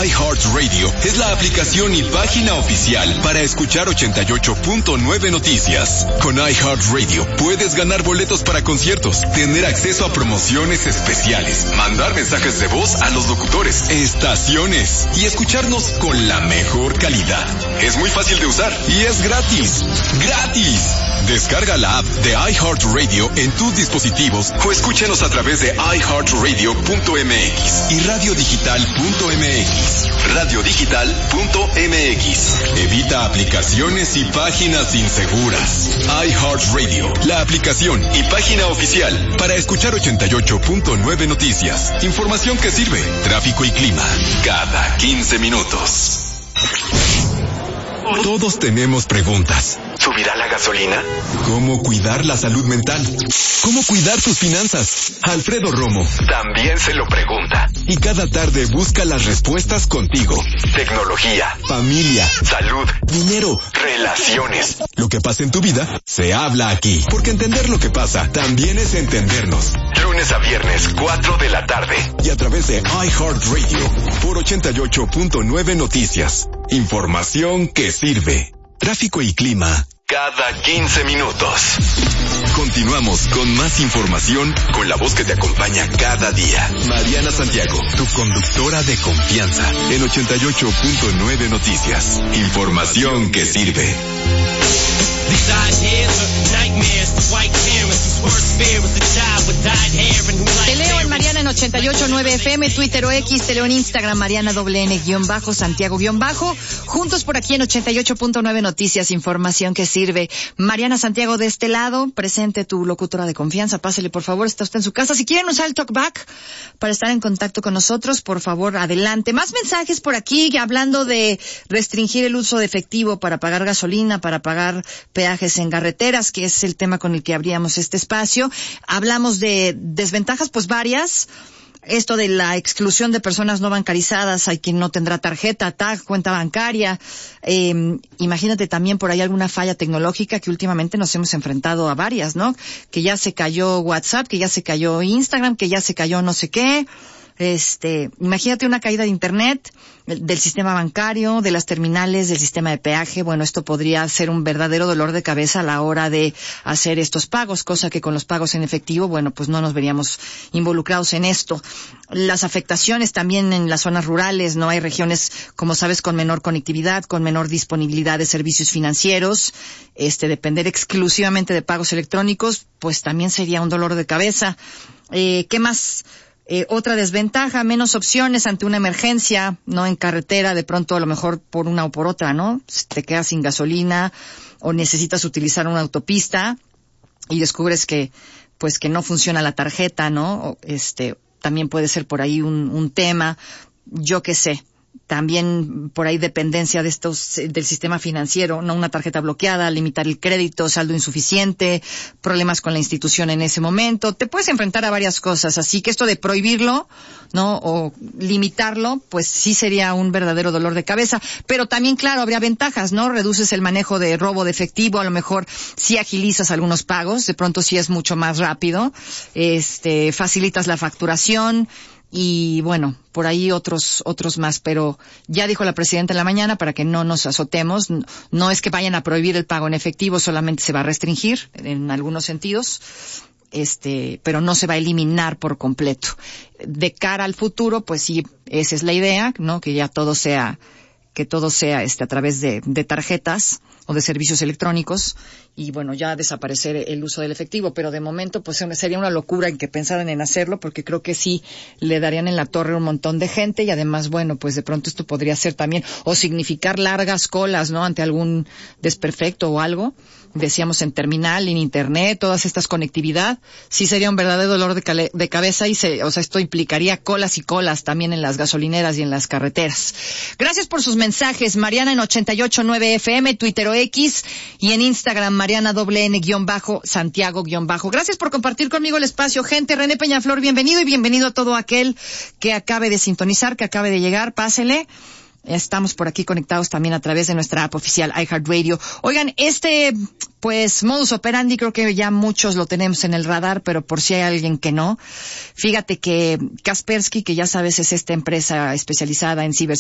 iHeartRadio es la aplicación y página oficial para escuchar 88.9 Noticias. Con iHeartRadio puedes ganar boletos para conciertos, tener acceso a promociones especiales, mandar mensajes de voz a los locutores, estaciones y escucharnos con la mejor calidad. Es muy fácil de usar y es gratis. ¡Gratis! Descarga la app de iHeartRadio en tus dispositivos o escúchanos a través de iHeartRadio.mx y radiodigital.mx. Radiodigital.mx. Evita aplicaciones y páginas inseguras. iHeartRadio, la aplicación y página oficial para escuchar 88.9 Noticias. Información que sirve. Tráfico y clima cada 15 minutos. Todos tenemos preguntas. ¿Subirá la gasolina? ¿Cómo cuidar la salud mental? ¿Cómo cuidar tus finanzas? Alfredo Romo también se lo pregunta. Y cada tarde busca las respuestas contigo. Tecnología, familia, salud, dinero, relaciones. Lo que pasa en tu vida, se habla aquí. Porque entender lo que pasa también es entendernos. Lunes a viernes, 4 de la tarde. Y a través de iHeartRadio por 88.9 Noticias. Información que sirve. Tráfico y clima cada 15 minutos. Continuamos con más información con la voz que te acompaña cada día. Mariana Santiago, tu conductora de confianza en 88.9 Noticias. Información que sirve. Te leo en Mariana en 88.9 FM, Twitter o X, te leo en Instagram, Mariana _N_ Santiago _ juntos por aquí en 88.9 Noticias, información que sirve. Mariana Santiago de este lado, presente tu locutora de confianza, pásele por favor, está usted en su casa. Si quieren usar el talkback para estar en contacto con nosotros, por favor, adelante. Más mensajes por aquí, hablando de restringir el uso de efectivo para pagar gasolina, para pagar peajes en carreteras, que es el tema con el que abríamos este espacio. Hablamos de desventajas, pues varias. Esto de la exclusión de personas no bancarizadas, hay quien no tendrá tarjeta, tag, cuenta bancaria. Imagínate también por ahí alguna falla tecnológica que últimamente nos hemos enfrentado a varias, ¿no? Que ya se cayó WhatsApp, que ya se cayó Instagram, que ya se cayó no sé qué. Imagínate una caída de internet, del sistema bancario, de las terminales, del sistema de peaje. Bueno, esto podría ser un verdadero dolor de cabeza a la hora de hacer estos pagos, cosa que con los pagos en efectivo, bueno, pues no nos veríamos involucrados en esto. Las afectaciones también en las zonas rurales, ¿no? Hay regiones, como sabes, con menor conectividad, con menor disponibilidad de servicios financieros. Depender exclusivamente de pagos electrónicos, pues también sería un dolor de cabeza. ¿Qué más? Otra desventaja, menos opciones ante una emergencia, ¿no? En carretera, de pronto a lo mejor por una o por otra, ¿no? Te quedas sin gasolina o necesitas utilizar una autopista y descubres que no funciona la tarjeta, ¿no? También puede ser por ahí un tema, yo qué sé. También por ahí dependencia de del sistema financiero, no una tarjeta bloqueada, limitar el crédito, saldo insuficiente, problemas con la institución en ese momento. Te puedes enfrentar a varias cosas, así que esto de prohibirlo, ¿no? O limitarlo, pues sí sería un verdadero dolor de cabeza. Pero también, claro, habría ventajas, ¿no? Reduces el manejo de robo de efectivo, a lo mejor sí agilizas algunos pagos, de pronto sí es mucho más rápido, facilitas la facturación. Y bueno, por ahí otros más, pero ya dijo la presidenta en la mañana, para que no nos azotemos, no es que vayan a prohibir el pago en efectivo, solamente se va a restringir en algunos sentidos, pero no se va a eliminar por completo. De cara al futuro, pues sí, esa es la idea, ¿no? Que ya todo sea a través de tarjetas o de servicios electrónicos, y bueno, ya desaparecer el uso del efectivo, pero de momento pues sería una locura en que pensaran en hacerlo, porque creo que sí le darían en la torre a un montón de gente, y además, bueno, pues de pronto esto podría ser también, o significar largas colas, ¿no? Ante algún desperfecto o algo. Decíamos en terminal, en internet, todas estas conectividad, sí sería un verdadero dolor de cabeza, y esto implicaría colas y colas también en las gasolineras y en las carreteras. Gracias por sus mensajes. Mariana en 88.9 FM, Twitter o X, y en Instagram, Mariana _N_ Santiago _ Gracias por compartir conmigo el espacio, gente. René Peñaflor, bienvenido, y bienvenido a todo aquel que acabe de sintonizar, que acabe de llegar, pásele. Estamos por aquí conectados también a través de nuestra app oficial iHeartRadio. Oigan, pues modus operandi creo que ya muchos lo tenemos en el radar, pero por si hay alguien que no, fíjate que Kaspersky, que ya sabes es esta empresa especializada en ciberseguridad,